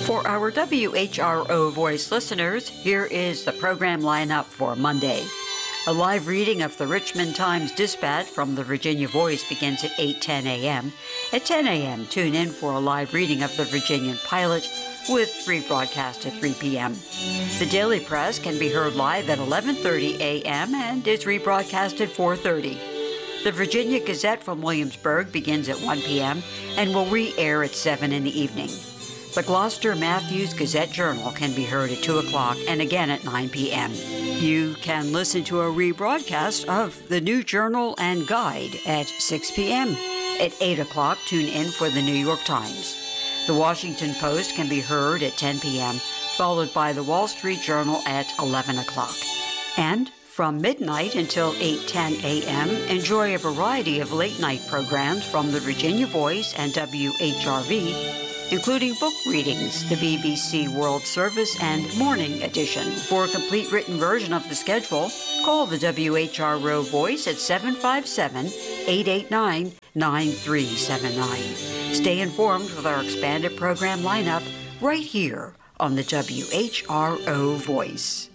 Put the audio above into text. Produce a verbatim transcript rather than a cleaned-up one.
For our W H R O Voice listeners, here is the program lineup for Monday. A live reading of the Richmond Times-Dispatch from the Virginia Voice begins at eight ten a.m. At ten a.m., tune in for a live reading of the Virginian Pilot with rebroadcast at three p.m. The Daily Press can be heard live at eleven thirty a.m. and is rebroadcast at four thirty. The Virginia Gazette from Williamsburg begins at one p.m. and will re-air at seven in the evening. The Gloucester Matthews Gazette-Journal can be heard at two o'clock and again at nine p.m. You can listen to a rebroadcast of the New Journal and Guide at six p.m. At eight o'clock, tune in for the New York Times. The Washington Post can be heard at ten p.m., followed by the Wall Street Journal at eleven o'clock. And from midnight until eight ten a.m., enjoy a variety of late-night programs from the Virginia Voice and W H R V, including book readings, the B B C World Service, and Morning Edition. For a complete written version of the schedule, call the W H R O Voice at seven five seven, eight eight nine, nine three seven nine. Stay informed with our expanded program lineup right here on the W H R O Voice.